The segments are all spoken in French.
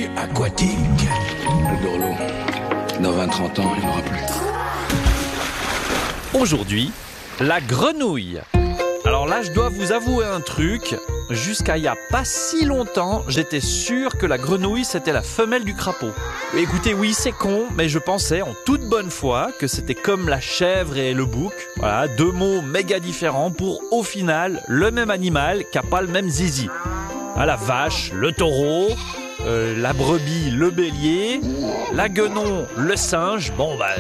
aquatique. Le Dorlo, dans 20-30 ans, il n'y en aura plus. Aujourd'hui, la grenouille. Alors là, je dois vous avouer un truc. Jusqu'à il n'y a pas si longtemps, j'étais sûr que la grenouille, c'était la femelle du crapaud. Écoutez, oui, c'est con, mais je pensais en toute bonne foi que c'était comme la chèvre et le bouc. Voilà, deux mots méga différents pour, au final, le même animal qui n'a pas le même zizi. Ah, la vache, le taureau, la brebis, le bélier, la guenon, le singe,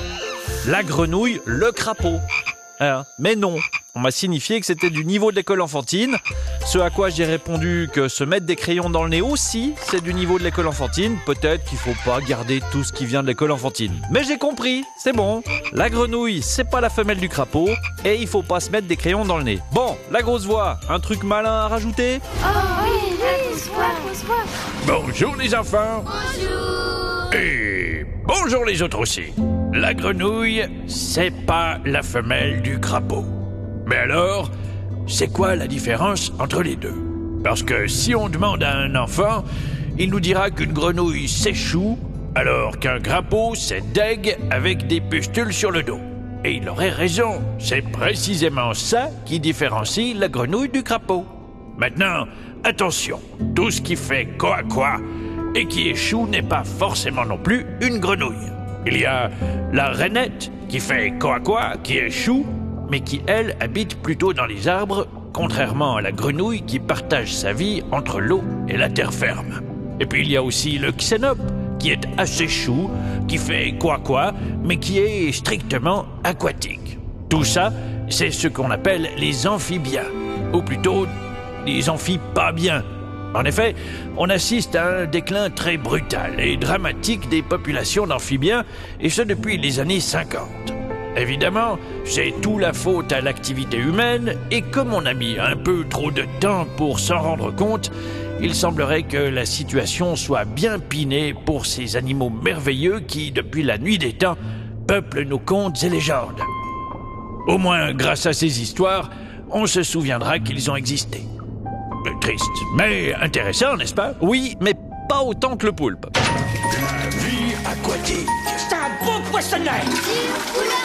la grenouille, le crapaud. Mais non, on m'a signifié que c'était du niveau de l'école enfantine, ce à quoi j'ai répondu que se mettre des crayons dans le nez aussi, c'est du niveau de l'école enfantine, peut-être qu'il faut pas garder tout ce qui vient de l'école enfantine. Mais j'ai compris, c'est bon, la grenouille, c'est pas la femelle du crapaud, et il faut pas se mettre des crayons dans le nez. Bon, la grosse voix, un truc malin à rajouter ? Oh oui, la grosse voix. Bonjour les enfants. Bonjour. Et bonjour les autres aussi. La grenouille, c'est pas la femelle du crapaud. Mais alors, c'est quoi la différence entre les deux ? Parce que si on demande à un enfant, il nous dira qu'une grenouille c'est chou, alors qu'un crapaud c'est deg avec des pustules sur le dos. Et il aurait raison, c'est précisément ça qui différencie la grenouille du crapaud. Maintenant, attention, tout ce qui fait quoi et qui est chou n'est pas forcément non plus une grenouille. Il y a la rainette qui fait quoi, qui est chou, mais qui, elle, habite plutôt dans les arbres, contrairement à la grenouille qui partage sa vie entre l'eau et la terre ferme. Et puis il y a aussi le xénope, qui est assez chou, qui fait quoi, mais qui est strictement aquatique. Tout ça, c'est ce qu'on appelle les amphibiens, ou plutôt les amphipabiens. En effet, on assiste à un déclin très brutal et dramatique des populations d'amphibiens, et ce depuis les années 50. Évidemment, c'est tout la faute à l'activité humaine, et comme on a mis un peu trop de temps pour s'en rendre compte, il semblerait que la situation soit bien pinée pour ces animaux merveilleux qui, depuis la nuit des temps, peuplent nos contes et légendes. Au moins, grâce à ces histoires, on se souviendra qu'ils ont existé. Triste, mais intéressant, n'est-ce pas ? Oui, mais pas autant que le poulpe. La vie aquatique. C'est un beau poissonnet.